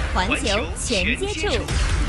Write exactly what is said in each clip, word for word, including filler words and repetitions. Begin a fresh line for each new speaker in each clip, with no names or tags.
环球全接触。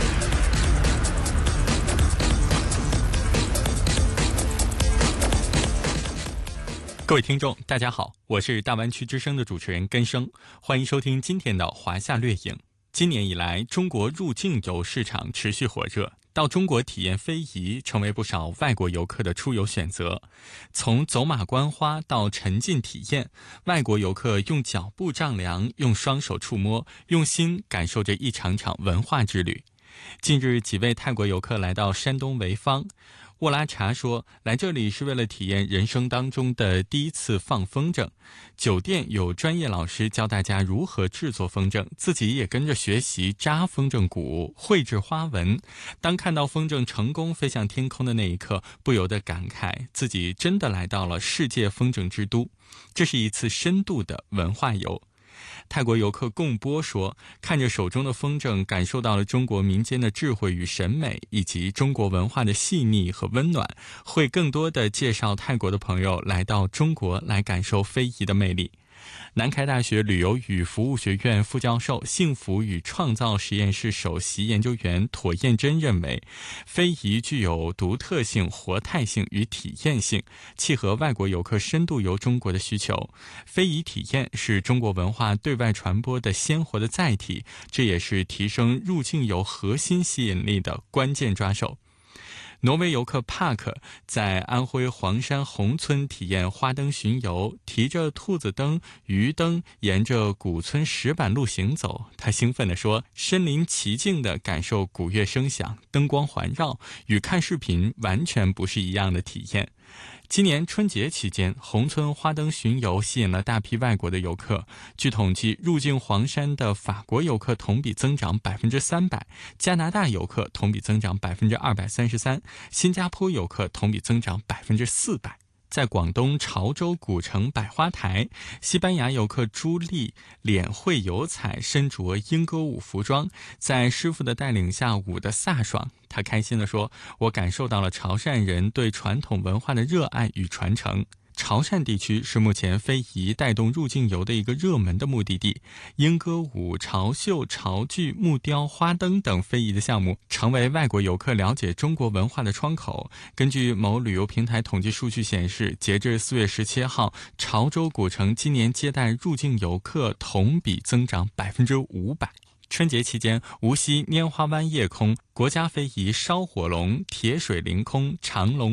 各位听众大家好，我是大湾区之声的主持人根生，欢迎收听今天的华夏掠影。今年以来，中国入境游市场持续火热，到中国体验非遗成为不少外国游客的出游选择。从走马观花到沉浸体验，外国游客用脚步丈量，用双手触摸，用心感受着一场场文化之旅。近日，几位泰国游客来到山东潍坊，沃拉查说，来这里是为了体验人生当中的第一次放风筝。酒店有专业老师教大家如何制作风筝，自己也跟着学习扎风筝鼓、绘制花纹。当看到风筝成功飞向天空的那一刻，不由得感慨自己真的来到了世界风筝之都。这是一次深度的文化游。泰国游客贡波说，看着手中的风筝，感受到了中国民间的智慧与审美，以及中国文化的细腻和温暖，会更多的介绍泰国的朋友来到中国来感受非遗的魅力。南开大学旅游与服务学院副教授、幸福与创造实验室首席研究员妥彦真认为，非遗具有独特性、活态性与体验性，契合外国游客深度游中国的需求。非遗体验是中国文化对外传播的鲜活的载体，这也是提升入境游核心吸引力的关键抓手。挪威游客帕克在安徽黄山宏村体验花灯巡游，提着兔子灯、鱼灯，沿着古村石板路行走。他兴奋地说，身临其境地感受鼓乐声响、灯光环绕，与看视频完全不是一样的体验。今年春节期间，宏村花灯巡游吸引了大批外国的游客。据统计，入境黄山的法国游客同比增长百分之三百，加拿大游客同比增长百分之二百三十三，新加坡游客同比增长百分之四百。在广东潮州古城百花台，西班牙游客朱莉脸绘油彩，身着英歌舞服装，在师傅的带领下舞得飒爽。他开心地说，我感受到了潮汕人对传统文化的热爱与传承。潮汕地区是目前非遗带动入境游的一个热门的目的地，英歌舞、潮绣、潮剧、木雕、花灯等非遗的项目成为外国游客了解中国文化的窗口。根据某旅游平台统计数据显示，截至四月十七号，潮州古城今年接待入境游客同比增长百分之五百。春节期间，无锡拈花湾夜空、国家非遗烧火龙、铁水凌空、长龙